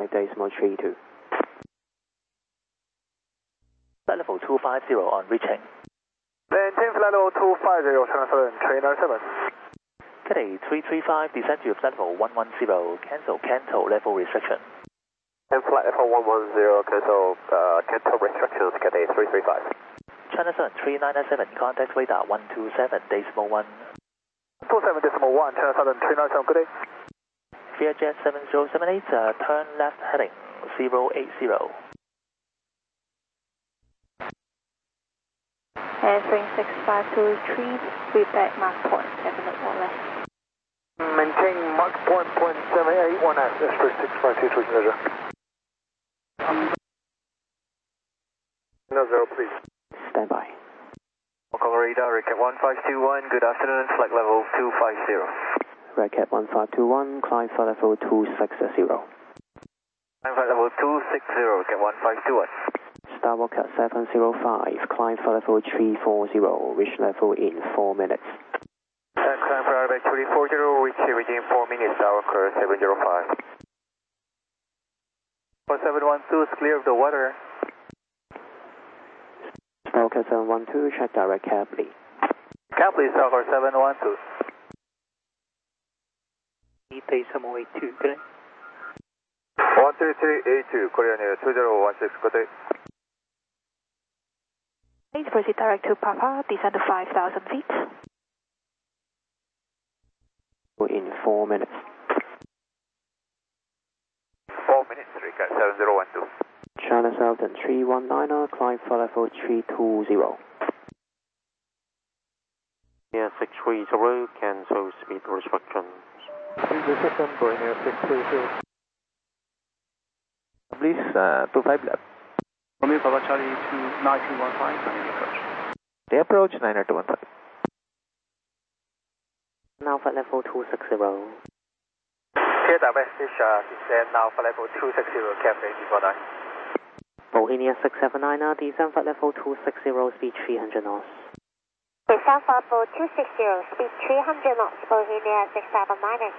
2.5.32. Flight level 250 on reaching. Maintain flight level 250, China Southern, train 97. Cathay 335, descend to flight level 110, cancel level restriction. And flight level 110, cancel restrictions, Cathay 335. China Southern 3997, contact radar 127.1. 27.1, China Southern 397, good day. Vietjet 7078, turn left heading 080. Answering 6523, feedback mark point, definite or less. Maintain mark point 781 S, S3652, no zero, please. Stand by. Hong Kong radar, Red Cat 1521, good afternoon, flight level 250. Red Cat 1521, climb flight level 260. Climb flight level 260, Red Cat 1521. Starwalk at 705, climb flight level 340, reach level in 4 minutes. And climb flight level 340, reach within 4 minutes, Starwalk 705. 4712 is clear of the water. Starwalk at 712, check direct cab lead. Cab lead, Starwalk 712. Day-82, good day. 13382, Korean Air 2016, good day. Please proceed direct to Papa, descend to 5,000 feet. In 4 minutes. 4 minutes, Red Cat 7012. China Southern 319, climb flight level 320. Yeah, 630, cancel speed restrictions. System, going air 630. Please, 25 left. Romeo Papa Charlie 9215, coming approach. The approach 9215. Now flight level 260. Clear direct descend now flight level 260, cab ready for that. Bohemia 679, descend flight level 260, speed 300 knots. Descend flight level 260, speed 300 knots, Bohemia 679.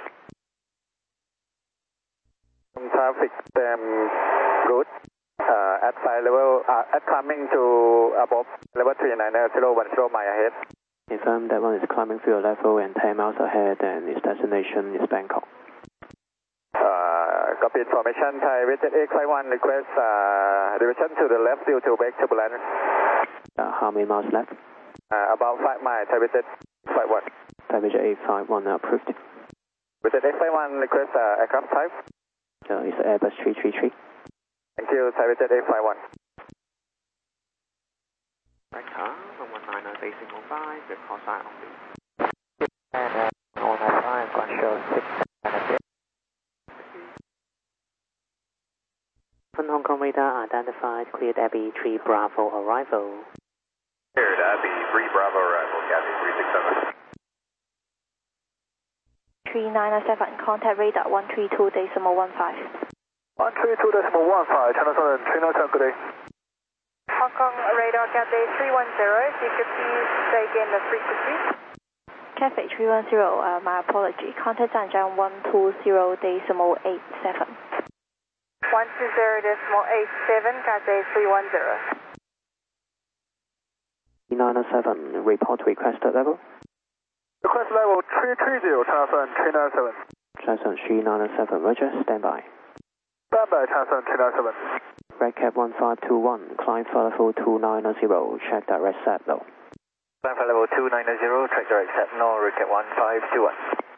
Traffic good. At flight level, at climbing to above level 39010 mile ahead. Confirm that one is climbing through your level and 10 miles ahead, and its destination is Bangkok. Copy information. Thai Vietjet X51 request revision to the left due to brake turbulence. How many miles left? About 5 miles. Thai Vietjet X51. Thai Vietjet 851 approved. Vietjet X51 request aircraft type. It's Airbus 333. Thank you. Thai Vietjet X51. Right car, 119, facing 05, with call sign on lead. And 195, control 6. Hong Kong radar identified, cleared Abbey 3 Bravo arrival. Cleared Abbey 3 Bravo arrival, Abbey 367. 3997, contact radar 132.15. 132.15, China Southern 397, good day. Hong Kong radar Cathay 310, if you could please say again the frequency. Cathay 310, my apology, contact Zhangjiang 120.87. 120.87, Cathay 310. 907, report requested level. Request level 330, China Southern 397. China Southern 397, roger, stand by. Stand by, China Southern 397. Red Cap 1521, climb flight level 290, check direct set low. Climb flight level 290, track direct set no, Red Cap 1521.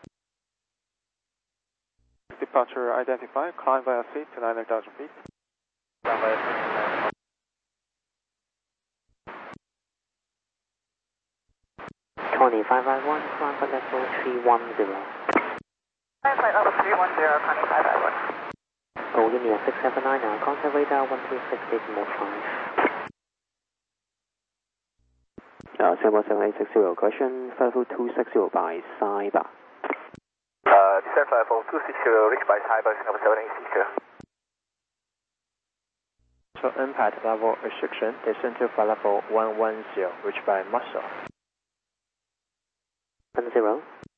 Departure identified, climb via seat to 9,000 feet. Climb via seat. 2551, climb flight level 310. Climb flight level 310, 2551. Bohemia 679, contact radar 126.5. Singapore 7860, correction, flight level 260 by Saiba. Descend flight level 260, reach by Saiba, Singapore 7860. So impact level restriction, descend to flight level 110, reached by Muscle. 10.